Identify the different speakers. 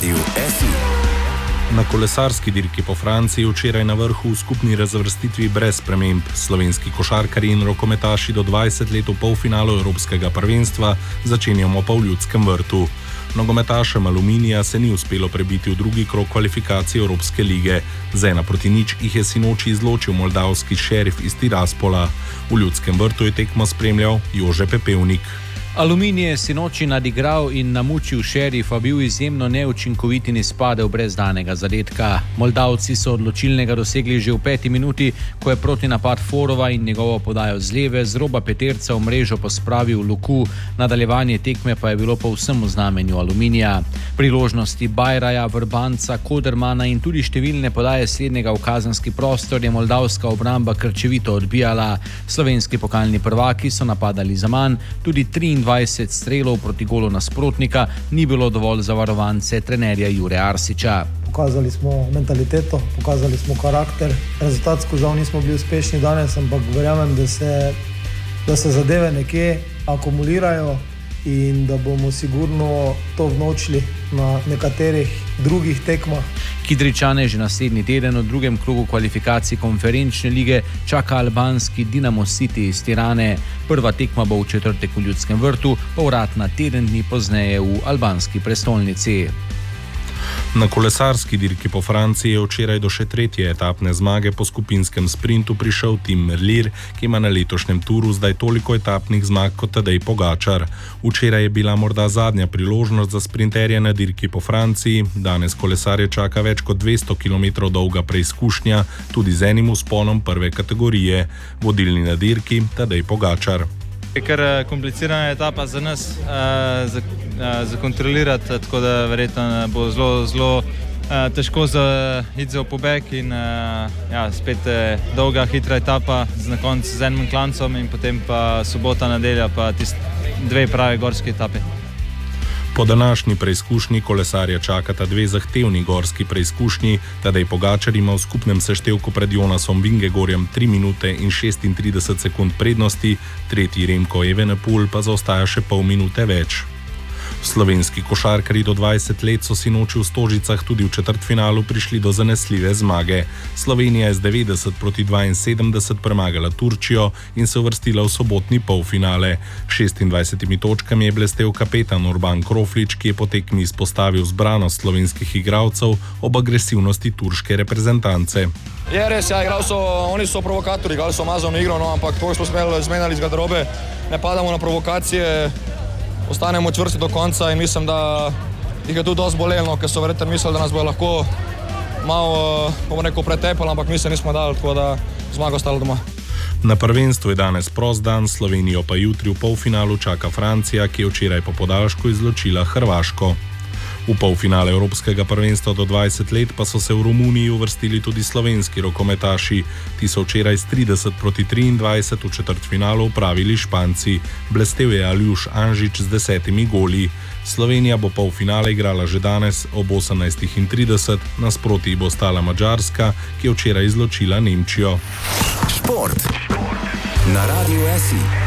Speaker 1: Radiu SI. Na kolesarski dirki po Franciji včeraj na vrhu v skupni razvrstitvi brez sprememb. Slovenski košarkarji in rokometaši do 20 let v polfinalu Evropskega prvenstva začenjamo pa v Ljudskem vrtu. Nogometašem Aluminija se ni uspelo prebiti v drugi krog kvalifikacij Evropske lige. Z 1-0 jih je sinoči izločil moldavski Šerif iz Tiraspola. V Ljudskem vrtu je tekmo spremljal Jože Pepevnik.
Speaker 2: Aluminij je sinoči nadigral in namučil Šerifa, bil izjemno neučinkovit in izpadel brez danega zadetka. Moldavci so odločilnega dosegli že v 5. minuti, ko je protinapad Forova in njegovo podajo z leve z roba peterca v mrežo pospravil Luku, nadaljevanje tekme pa je bilo povsem v znamenju Aluminija. Priložnosti Bajraja, Vrbanca, Kodermana in tudi številne podaje slednjega v kazenski prostor je moldavska obramba krčevito odbijala. Slovenski pokalni prvaki so napadali zaman, tudi 23 strelov proti golu nasprotnika ni bilo dovolj za varovance trenerja Jure Arsiča.
Speaker 3: Pokazali smo mentaliteto, pokazali smo karakter. Rezultatsko žal nismo bili uspešni danes, ampak verjamem, da se zadeve nekje akumulirajo in da bomo sigurno to vnočili na nekaterih drugih tekmah.
Speaker 2: Kidričane že naslednji teden v drugem krogu kvalifikacij konferenčne lige čaka albanski Dinamo City iz Tirane. Prva tekma bo v četrtek v Ljudskem vrtu, povratna teden dni pozneje v albanski prestolnici.
Speaker 1: Na kolesarski dirki po Franciji je včeraj do še tretje etapne zmage po skupinskem sprintu prišel Tim Merlier, ki ima na letošnjem turu zdaj toliko etapnih zmag kot Tadej Pogačar. Včeraj je bila morda zadnja priložnost za sprinterje na dirki po Franciji, danes kolesarje čaka več kot 200 km dolga preizkušnja, tudi z enim vzponom prve kategorije. Vodilni na dirki Tadej Pogačar.
Speaker 4: Je kar komplicirana etapa za nas zakontrolirati, tako da verjetno bo zelo težko iti za pobeg in spet dolga, hitra etapa na koncu z enim klancem in potem pa sobota, nedelja pa tisti dve pravi gorski etapi.
Speaker 1: Po današnji preizkušnji kolesarja čakata dve zahtevni gorski preizkušnji, Tadej Pogačar ima v skupnem seštevku pred Jonasom Vingegorjem 3 minute in 36 sekund prednosti, tretji Remko Evenepoel pa zaostaja še pol minute več. Slovenski košarkarji do 20 let so sinoči v Stožicah tudi v četrtfinalu prišli do zanesljive zmage. Slovenija je z 90-72 premagala Turčijo in se uvrstila v sobotni polfinale. 26 točkami je blestel kapetan Urban Kroflič, ki je po tekmi izpostavil zbranost slovenskih igralcev ob agresivnosti turške reprezentance.
Speaker 5: Je res, oni so provokatorji, igrali so mazovno igro, ampak to smo zmenjali iz garderobe, ne padamo na provokacije. Ostanemo čvrsti do konca in mislim, da jih je tudi dosti bolelo, ker so verjetno mislili, da nas bo lahko malo, pretepali, ampak mi se nismo dali, tako da zmaga ostala doma.
Speaker 1: Na prvenstvu je danes prost dan, Slovenijo pa jutri v polfinalu čaka Francija, ki je včeraj po podaljšku izločila Hrvaško. V polfinale Evropskega prvenstva do 20 let pa so se v Romuniji uvrstili tudi slovenski rokometaši. Ti so včeraj s 30-23 v četrtfinalu opravili Španci. Blestel je Aljuš Anžič z 10 goli. Slovenija bo polfinale igrala že danes ob 18:30, nasproti bo stala Madžarska, ki je včeraj izločila Nemčijo. Šport na Radiu SI.